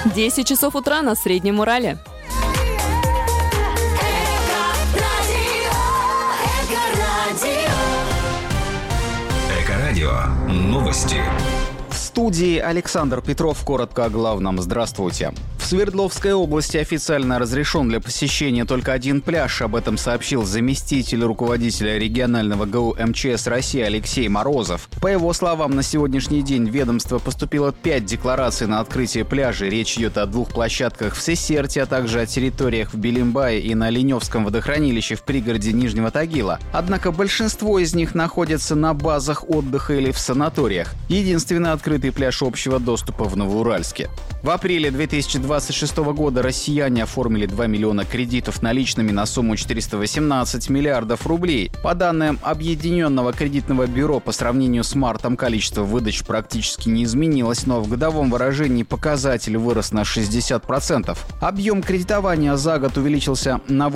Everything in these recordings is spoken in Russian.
10 часов утра на Среднем Урале. Эко-радио. Новости. В студии Александр Петров. Коротко о главном. Здравствуйте. В Свердловской области официально разрешен для посещения только один пляж. Об этом сообщил заместитель руководителя регионального ГУ МЧС России Алексей Морозов. По его словам, на сегодняшний день в ведомство поступило 5 деклараций на открытие пляжей. Речь идет о 2 площадках в Сесерте, а также о территориях в Белимбае и на Леневском водохранилище в пригороде Нижнего Тагила. Однако большинство из них находятся на базах отдыха или в санаториях. Единственный открытый пляж общего доступа в Новоуральске. В апреле 2026 года россияне оформили 2 миллиона кредитов наличными на сумму 418 миллиардов рублей. По данным Объединенного кредитного бюро, по сравнению с мартом количество выдач практически не изменилось, но в годовом выражении показатель вырос на 60%. Объем кредитования за год увеличился на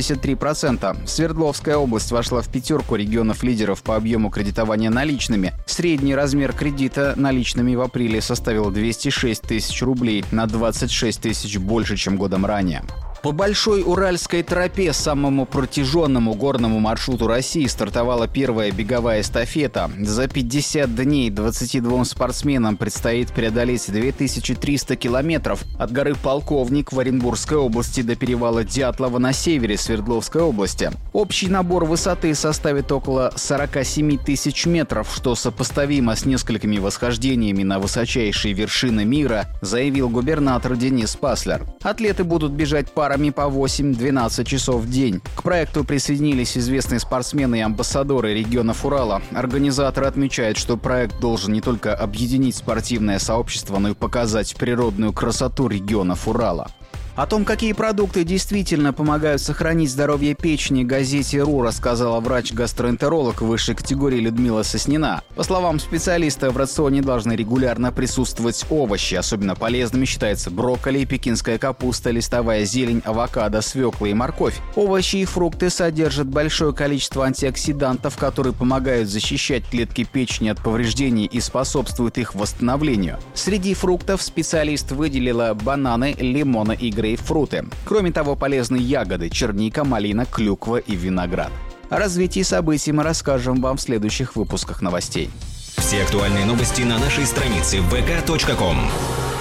83%. Свердловская область вошла в 5 регионов-лидеров по объему кредитования наличными. Средний размер кредита наличными в апреле составил 206 тысяч рублей, на 26 тысяч больше, чем годом ранее. По Большой Уральской тропе, самому протяженному горному маршруту России, стартовала первая беговая эстафета. За 50 дней 22 спортсменам предстоит преодолеть 2300 километров от горы Полковник в Оренбургской области до перевала Дятлова на севере Свердловской области. Общий набор высоты составит около 47 тысяч метров, что сопоставимо с несколькими восхождениями на высочайшие вершины мира, заявил губернатор Денис Паслер. Атлеты будут бежать парами по 8-12 часов в день. К проекту присоединились известные спортсмены и амбассадоры регионов Урала. Организаторы отмечают, что проект должен не только объединить спортивное сообщество, но и показать природную красоту регионов Урала. О том, какие продукты действительно помогают сохранить здоровье печени, газете «РУ» рассказала врач-гастроэнтеролог высшей категории Людмила Соснина. По словам специалиста, в рационе должны регулярно присутствовать овощи. Особенно полезными считаются брокколи, пекинская капуста, листовая зелень, авокадо, свекла и морковь. Овощи и фрукты содержат большое количество антиоксидантов, которые помогают защищать клетки печени от повреждений и способствуют их восстановлению. Среди фруктов специалист выделила бананы, лимоны и грейпфруты. Кроме того, полезны ягоды, черника, малина, клюква и виноград. О развитии событий мы расскажем вам в следующих выпусках новостей. Все актуальные новости на нашей странице vk.com.